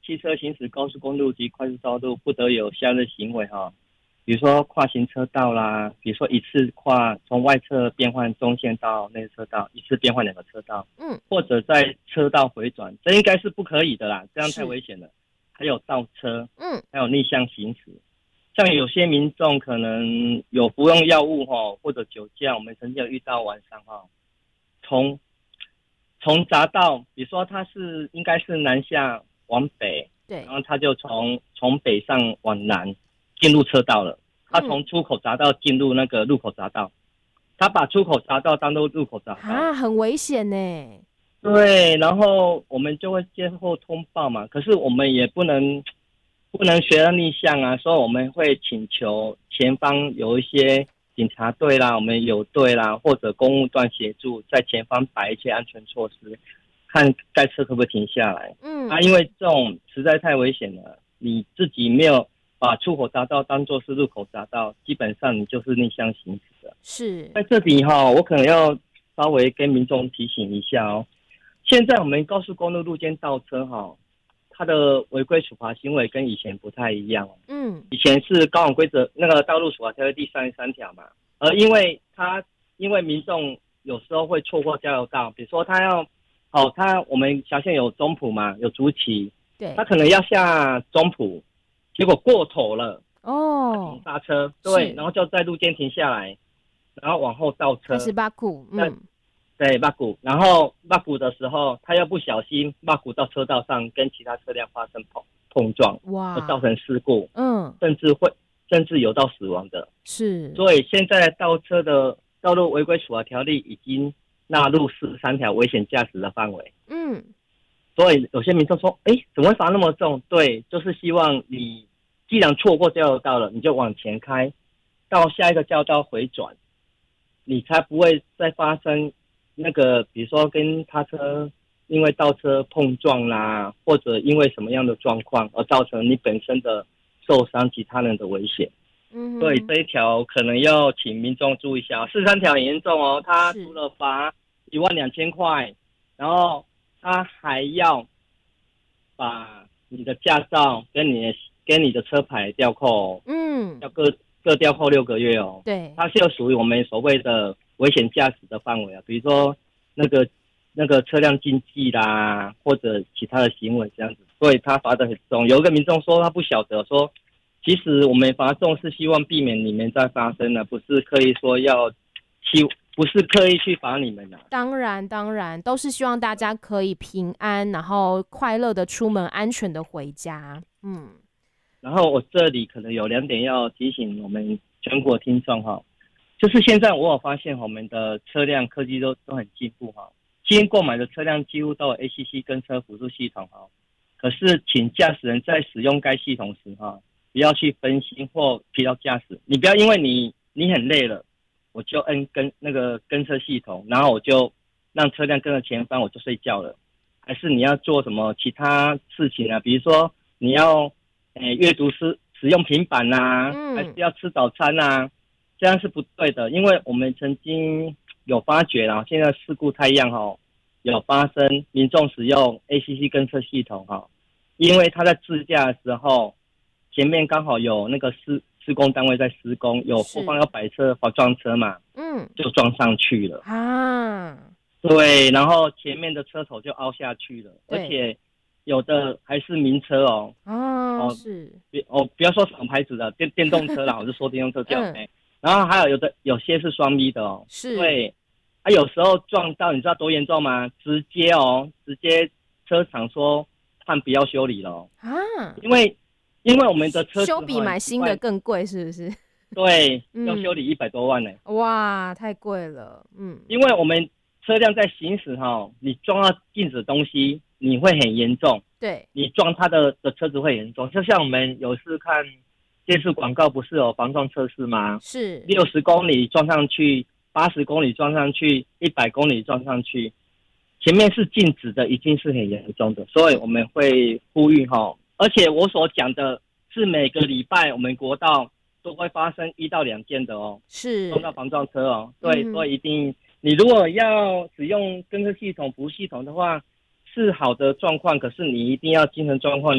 汽车行驶高速公路及快速道路不得有下列行为哈，比如说跨行车道啦，比如说一次跨从外侧变换中线到内车道，一次变换两个车道，或者在车道回转，这应该是不可以的啦，这样太危险了。还有倒车，还有逆向行驶。像有些民众可能有服用药物或者酒驾，我们曾经有遇到晚上从匝道，比如说他应该是南下往北，对，然后他就从北上往南进入车道了。他从出口匝道进入那个入口匝道，他把出口匝道当做入口匝道啊，很危险呢。 对，然后我们就会接获通报嘛，可是我们也不能学到逆向啊，所以我们会请求前方有一些警察队啦，我们有队啦，或者公务段协助，在前方摆一些安全措施，看该车可不可以停下来。因为这种实在太危险了，你自己没有把出口匝道当作是入口匝道，基本上你就是逆向行驶的。是在这里我可能要稍微跟民众提醒一下哦。现在我们高速公路路肩倒车它的违规处罚行为跟以前不太一样。以前是高昂规则那个道路处罚条例第33条嘛，因为民众有时候会错过交流道，比如说我们辖县有中埔嘛，有竹崎，对，他可能要下中埔，结果过头了停刹车，对，然后就在路肩停下来，然后往后倒车， 开始挖苦， 对，挖苦，然后挖苦的时候，他又不小心挖苦到车道上，跟其他车辆发生碰撞，会造成事故，甚至有到死亡的。是，所以现在倒车的道路违规处罚条例已经纳入43条危险驾驶的范围。所以有些民众说，怎么会罚那么重？对，就是希望你既然错过交流道了，你就往前开，到下一个交流道回转，你才不会再发生那个，比如说跟他车因为倒车碰撞啦，或者因为什么样的状况而造成你本身的受伤，其他人的危险。所以这一条可能要请民众注意一下，43条很严重哦，他除了罚12000块，然后他还要把你的驾照跟你的车牌吊扣，要各吊扣6个月哦。对，它就属于我们所谓的危险驾驶的范围啊，比如说那个车辆竞技啦，或者其他的行为这样子，所以他罚得很重。有一个民众说他不晓得，说其实我们罚重是希望避免你们再发生的，不是刻意说不是刻意去罚你们的。 当然都是希望大家可以平安，然后快乐的出门，安全的回家。 然后我这里可能有2点要提醒我们全国听众就是现在我有发现我们的车辆科技都很进步新购买的车辆几乎都有 ACC 跟车辅助系统可是请驾驶人在使用该系统时不要去分心或疲劳驾驶。你不要因为你很累了，我就摁跟车系统，然后我就让车辆跟着前方，我就睡觉了。还是你要做什么其他事情比如说你要阅读使用平板还是要吃早餐这样是不对的。因为我们曾经有发觉现在事故太样有发生民众使用 ACC 跟车系统因为他在自驾的时候，前面刚好有那个施工单位在施工，有后方要摆车滑撞车嘛，就撞上去了对，然后前面的车头就凹下去了，而且有的还是名车是不要说什么牌子的电动车啦，我就说电动车这样然后还有些是双 B 的是，对，有时候撞到你知道多严重吗？直接车厂说判不要修理了因为我们的车子修比买新的更贵，是不是？ 对，要修理100多万呢。 哇，太贵了。 因为我们车辆在行驶你撞到镜子的东西，你会很严重。对，你撞它的车子会严重。就像我们有时看电视广告，不是有防撞测试吗？是60公里撞上去，80公里撞上去，100公里撞上去，前面是静止的，已经是很严重的。所以我们会呼吁而且我所讲的是每个礼拜我们国道都会发生1到2件的是撞到防撞车对，所以一定你如果要使用跟车系统、服务系统的话，是好的状况，可是你一定要精神状况